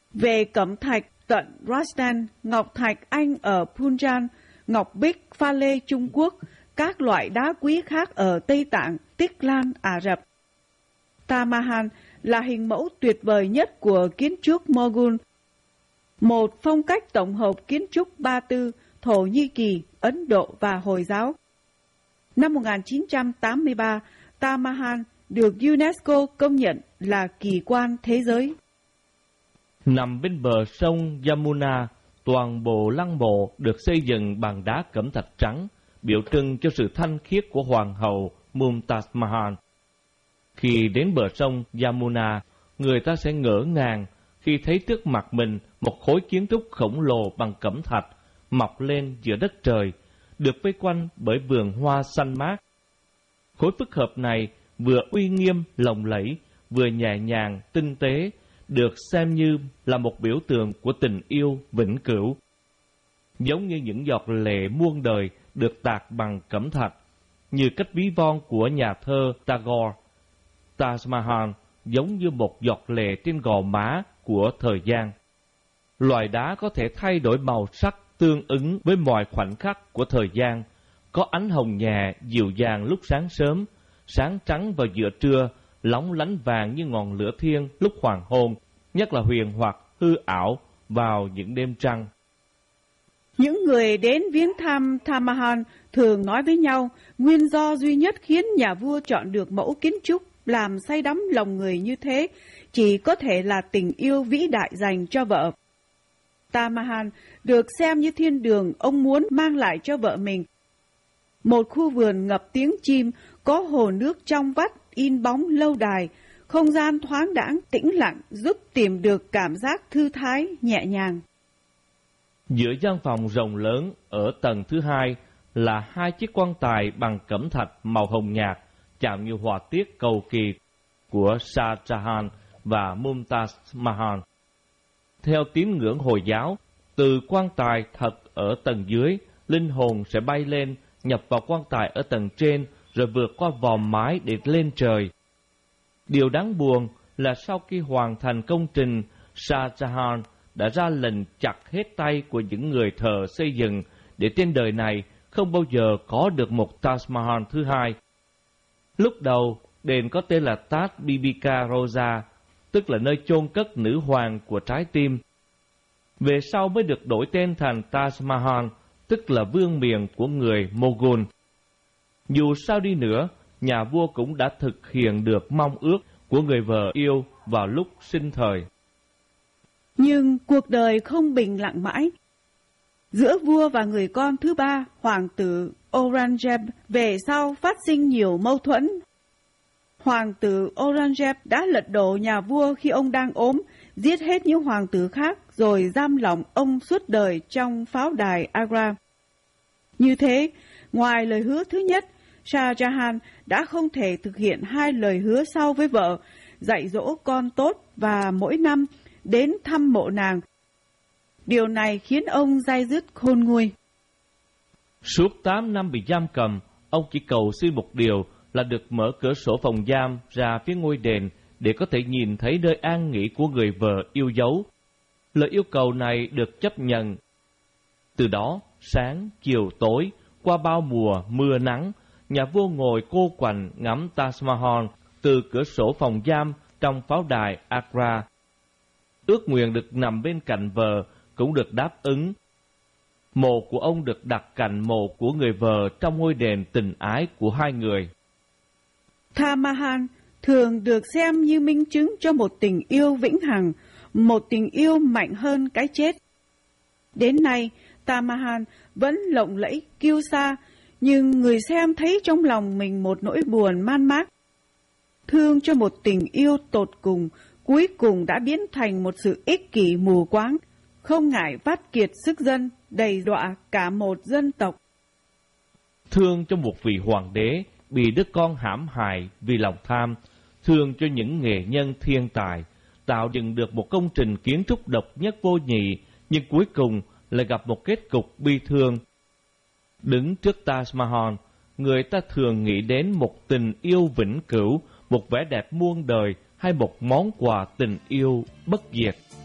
Về cẩm thạch tận Rajasthan, ngọc thạch Anh ở Punjab, ngọc bích pha lê Trung Quốc, các loại đá quý khác ở Tây Tạng, Tích Lan, Ả Rập. Taj Mahal là hình mẫu tuyệt vời nhất của kiến trúc Mughal, một phong cách tổng hợp kiến trúc Ba Tư, Thổ Nhĩ Kỳ, Ấn Độ và Hồi giáo. Năm 1983, Taj Mahal được UNESCO công nhận là kỳ quan thế giới. Nằm bên bờ sông Yamuna, toàn bộ lăng mộ được xây dựng bằng đá cẩm thạch trắng, biểu trưng cho sự thanh khiết của Hoàng hậu Mumtaz Mahal. Khi đến bờ sông Yamuna, người ta sẽ ngỡ ngàng khi thấy trước mặt mình một khối kiến trúc khổng lồ bằng cẩm thạch mọc lên giữa đất trời, được vây quanh bởi vườn hoa xanh mát. Khối phức hợp này vừa uy nghiêm lộng lẫy, vừa nhẹ nhàng tinh tế, được xem như là một biểu tượng của tình yêu vĩnh cửu. Giống như những giọt lệ muôn đời được tạc bằng cẩm thạch, như cách ví von của nhà thơ Tagore, Taj Mahal giống như một giọt lệ trên gò má của thời gian. Loài đá có thể thay đổi màu sắc tương ứng với mọi khoảnh khắc của thời gian, có ánh hồng nhẹ, dịu dàng lúc sáng sớm, sáng trắng vào giữa trưa, lóng lánh vàng như ngọn lửa thiêng lúc hoàng hôn, nhất là huyền hoặc hư ảo vào những đêm trăng. Những người đến viếng thăm Taj Mahal thường nói với nhau, nguyên do duy nhất khiến nhà vua chọn được mẫu kiến trúc làm say đắm lòng người như thế chỉ có thể là tình yêu vĩ đại dành cho vợ. Taj Mahal được xem như thiên đường ông muốn mang lại cho vợ mình. Một khu vườn ngập tiếng chim, có hồ nước trong vắt in bóng lâu đài, không gian thoáng đãng tĩnh lặng giúp tìm được cảm giác thư thái nhẹ nhàng. Giữa gian phòng rộng lớn ở tầng thứ hai là hai chiếc quan tài bằng cẩm thạch màu hồng nhạt, chạm như họa tiết cầu kỳ của Shah Jahan và Mumtaz Mahal. Theo tín ngưỡng Hồi giáo, từ quan tài thật ở tầng dưới, linh hồn sẽ bay lên, nhập vào quan tài ở tầng trên, rồi vượt qua vòm mái để lên trời. Điều đáng buồn là sau khi hoàn thành công trình, Shah Jahan đã ra lệnh chặt hết tay của những người thợ xây dựng để trên đời này không bao giờ có được một Taj Mahal thứ hai. Lúc đầu, đền có tên là Taj Bibika Roza, tức là nơi chôn cất nữ hoàng của trái tim. Về sau mới được đổi tên thành Taj Mahal, tức là vương miện của người Mughal. Dù sao đi nữa, nhà vua cũng đã thực hiện được mong ước của người vợ yêu vào lúc sinh thời. Nhưng cuộc đời không bình lặng mãi. Giữa vua và người con thứ ba, hoàng tử Aurangzeb, về sau phát sinh nhiều mâu thuẫn. Hoàng tử Aurangzeb đã lật đổ nhà vua khi ông đang ốm, giết hết những hoàng tử khác rồi giam lỏng ông suốt đời trong pháo đài Agra. Như thế, ngoài lời hứa thứ nhất, Shah Jahan đã không thể thực hiện hai lời hứa sau với vợ, dạy dỗ con tốt và mỗi năm đến thăm mộ nàng. Điều này khiến ông day dứt khôn nguôi. Suốt 8 năm bị giam cầm, ông chỉ cầu xin một điều là được mở cửa sổ phòng giam ra phía ngôi đền để có thể nhìn thấy nơi an nghỉ của người vợ yêu dấu. Lời yêu cầu này được chấp nhận. Từ đó, sáng, chiều, tối, qua bao mùa, mưa nắng, nhà vua ngồi cô quạnh ngắm Taj Mahal từ cửa sổ phòng giam trong pháo đài Agra. Ước nguyện được nằm bên cạnh vợ cũng được đáp ứng. Mộ của ông được đặt cạnh mộ của người vợ trong ngôi đền tình ái của hai người. Taj Mahal thường được xem như minh chứng cho một tình yêu vĩnh hằng, một tình yêu mạnh hơn cái chết. Đến nay, Taj Mahal vẫn lộng lẫy kiêu sa, nhưng người xem thấy trong lòng mình một nỗi buồn man mác. Thương cho một tình yêu tột cùng, cuối cùng đã biến thành một sự ích kỷ mù quáng, không ngại vắt kiệt sức dân, đầy đọa cả một dân tộc. Thương cho một vị hoàng đế bị đứa con hãm hại vì lòng tham, thương cho những nghệ nhân thiên tài, tạo dựng được một công trình kiến trúc độc nhất vô nhị, nhưng cuối cùng lại gặp một kết cục bi thương. Đứng trước Taj Mahal, người ta thường nghĩ đến một tình yêu vĩnh cửu, một vẻ đẹp muôn đời hay một món quà tình yêu bất diệt.